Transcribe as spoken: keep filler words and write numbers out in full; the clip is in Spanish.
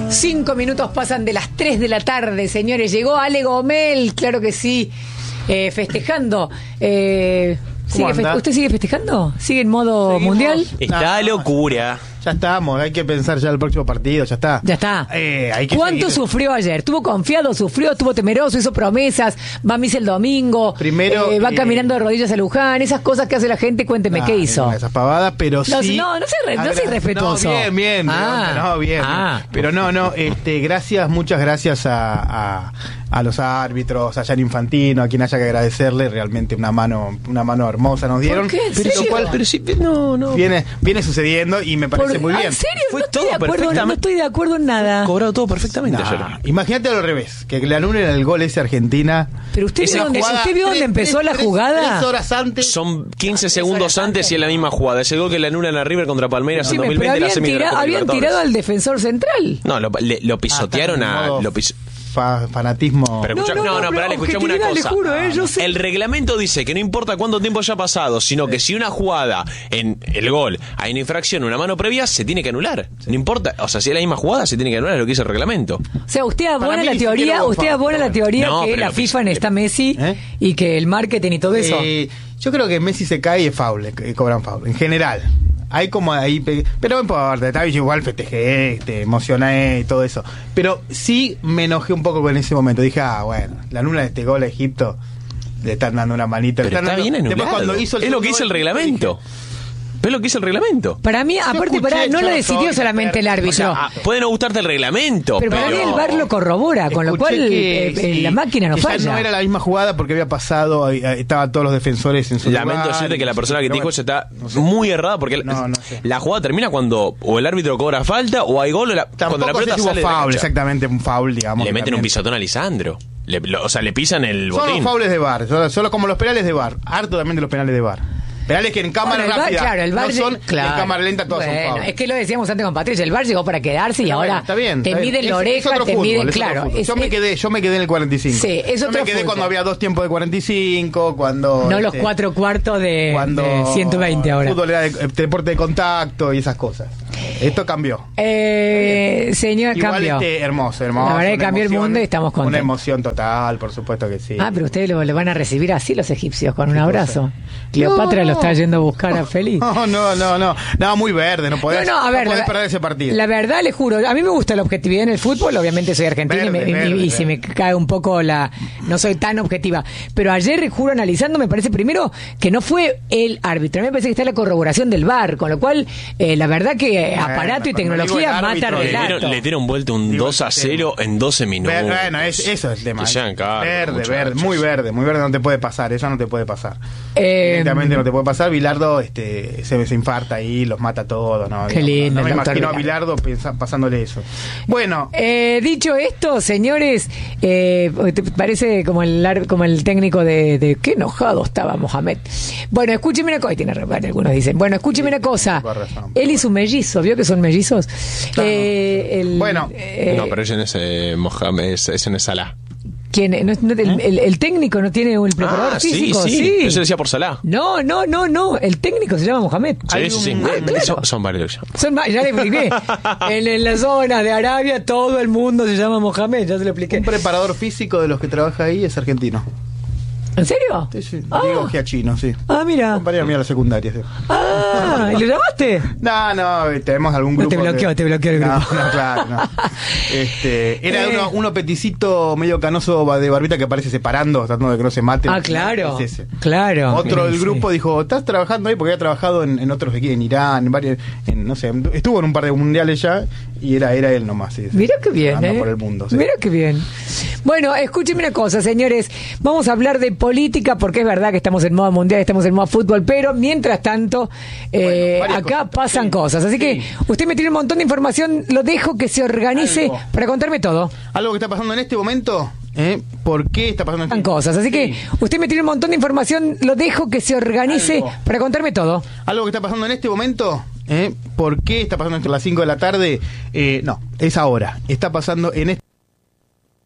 Cinco minutos pasan de las tres de la tarde, señores. Llegó Ale Gomel, claro que sí, eh, festejando. Eh, ¿sigue fe- ¿Usted sigue festejando? ¿Sigue en modo ¿Seguimos? mundial? Está No, locura. Ya estamos, hay que pensar ya el próximo partido, ya está. Ya está. Eh, hay que ¿Cuánto seguir. sufrió ayer? ¿Tuvo confiado, sufrió, estuvo temeroso, hizo promesas, va a misa el domingo, Primero, eh, va eh, caminando de rodillas a Luján, esas cosas que hace la gente? Cuénteme, Nah, ¿qué hizo? ninguna de esas pavadas, pero No, sí. no, no sea re- no sea Agra- irrespetuoso. No, bien, bien, Ah. pero- no, bien. Ah. bien. Pero no, no, este, gracias, muchas gracias a, a, a los árbitros, a Gianni Infantino, a quien haya que agradecerle, realmente una mano, una mano hermosa nos dieron. ¿Por qué? ¿En Pero serio? lo cual Pero sí, no, no. viene, viene sucediendo y me parece Por- muy ah, bien. ¿En serio? Fue no estoy todo de acuerdo, no perfectamente- estoy de acuerdo en nada. Cobrado todo perfectamente Nah, ayer. imagínate al revés, que le anulen el gol ese a Argentina. Pero usted Esa vio dónde, jugada, usted vio dónde tres- empezó tres- la tres- jugada. Tres horas antes. Son quince segundos antes y es la misma jugada. Ese gol que le anulan a River contra Palmeiras en Sí, dos pero mil veinte, la habían, semi de la tira- Copa habían Libertadores. tirado al defensor central. No, lo, le- lo pisotearon Ah, a... modo Lo pis- fa- fanatismo. Pero No, escucha- no, no, no, no, pero pero escuchame una objetividad, le cosa. juro, eh, yo sé. El reglamento dice que no importa cuánto tiempo haya pasado, sino que si una jugada en el gol hay una infracción, una mano previa, se tiene que anular. No importa, o sea, si es la misma jugada, se tiene que anular, es lo que dice el reglamento. O sea, usted abona Para mí la ni teoría, siquiera hubo usted foul, abona la pero teoría bueno. No, que pero la lo FIFA pis- necesita Messi ¿Eh? y que el marketing y todo eso. Eh, yo creo que Messi se cae y es foul, eh, cobran foul, en general. Hay como ahí, pe- pero no importa, está bien, yo igual festejé, te emocioné y todo eso. Pero sí me enojé un poco con ese momento. Dije, ah, bueno, la anula de este gol a Egipto, le están dando una manita. le Pero están está dando- bien Después anulado. cuando hizo el Es lo que segundo dice el gol, reglamento. Es lo que dice el reglamento. Para mí, aparte, escuché, para, no yo lo no decidió soy solamente el experto. árbitro. O sea, ah, puede no gustarte el reglamento, pero pero... para mí el V A R lo corrobora, con lo Escuché cual que, eh, sí, la máquina no que ya falla. no era la misma jugada porque había pasado, eh, estaban todos los defensores en su Lamento lugar, decirte que la persona que te pero dijo bueno, eso está no sé. muy errada porque No, no sé. la jugada termina cuando o el árbitro cobra falta o hay gol o la, Tampoco cuando la pelota sé si hubo sale de la foul, cancha. exactamente, un foul, digamos. Le meten un también. pisotón a Lisandro. Le- lo- o sea, le pisan el Son los botín. faules de V A R, solo, solo como los penales de V A R. Harto también de los penales de V A R. Penales que en cámara Bueno, el V A R, rápida claro, el V A R no son, claro. y en cámara lenta todos Bueno, son faules. es que lo decíamos antes con Patricia, el V A R llegó para quedarse y Pero ahora bueno, está bien, te está bien. miden la Es- oreja, es otro te fútbol, miden, es otro claro. fútbol. es- yo me quedé, yo me quedé en el cuarenta y cinco. Sí, es yo otro me quedé fútbol. cuando había dos tiempos de cuarenta y cinco, cuando No los este, cuatro cuartos de, cuando de ciento veinte ahora. el fútbol era de, eh, deporte de contacto y esas cosas. Esto cambió. Eh, señor, Igual cambió. este, hermoso, hermoso. La verdad que una cambió el emoción, mundo y estamos contentos. Una emoción total, por supuesto que sí. Ah, pero ustedes lo, lo van a recibir así los egipcios, con un ¿Qué abrazo. cosa? Cleopatra No, lo no. está yendo a buscar a Feliz. No, no, no, no. No, muy verde, no podés, No, no, a ver, no podés la, perder ese partido. la verdad, le juro, a mí me gusta la objetividad en el fútbol, obviamente soy argentina y, me- Verde, y- verde, y se me verde. cae un poco la... No soy tan objetiva. Pero ayer, juro, analizando, me parece primero que no fue el árbitro. A mí me parece que está la corroboración del V A R, con lo cual, eh, la verdad que Bueno, aparato y cuando digo tecnología el mata árbitro, Le relato. dieron, le dieron vuelta un Digo, dos a cero en doce minutos. Ver- bueno, es, eso es el tema. Que sean cargos, verde, muchachos. verde, muy verde, muy verde, no te puede pasar, eso no te puede pasar. Eh, Evidentemente no te puede pasar. Bilardo este, se, se infarta ahí, los mata a todos. ¿no? Qué Digamos, lindo No me el doctor imagino a Bilardo pensa- pasándole eso. Bueno, Eh, dicho esto, señores, eh, ¿te parece como el ar- como el técnico de, de qué enojado estaba Mohamed? Bueno, escúcheme una cosa, tiene razón, algunos dicen. Bueno, escúcheme una cosa. con razón. Él y su mellizo, ¿vio que son mellizos? Claro. Eh, el- Bueno. eh, No, pero ese no es eh, Mohamed, ese ese no es Salah. ¿quién? No, no, el, el- el técnico no tiene un preparador Ah, sí, físico, sí. Eso lo decía por Salah. No, no, no, no. El técnico se llama Mohamed. Sí, Hay sí, sí. un- Ah, claro. Son, son varios. Son ma- ya le expliqué. en, en la zona de Arabia todo el mundo se llama Mohamed, ya se lo expliqué. un preparador físico de los que trabaja ahí es argentino. ¿En serio? Sí, sí. Ah. Diego Giachino, sí. Ah, mira. Compañero mío de la secundaria. Sí. Ah, ¿y lo llamaste? No, no, tenemos algún No, grupo. te bloqueó, que- te bloqueó el No, grupo. no, claro, no. Este, era Eh. uno, uno peticito medio canoso de barbita que aparece separando, tratando de que no se maten. Ah, claro. Es ese. Claro. Otro del Sí. grupo dijo, ¿estás trabajando ahí? Porque había trabajado en, en otros aquí, en Irán, en varios, en, no sé, estuvo en un par de mundiales ya y era, era él nomás. Sí, sí. Mira qué bien, Anda ¿eh? por el mundo. Sí. Mira qué bien. Bueno, escúcheme una cosa, señores. Vamos a hablar de política porque es verdad que estamos en modo mundial, estamos en modo fútbol, pero mientras tanto, eh, Bueno, varias acá cosas. pasan Sí, cosas. Así que sí. usted me tiene un montón de información, lo dejo que se organice Algo. para contarme todo. Algo que está pasando en este momento, ¿eh? ¿Por qué está pasando en Pasan este cosas. Así que usted me tiene un montón de información, lo dejo que se organice Algo. para contarme todo. Algo que está pasando en este momento, ¿eh? ¿Por qué está pasando entre las cinco de la tarde? Eh, no, es ahora. Está pasando en este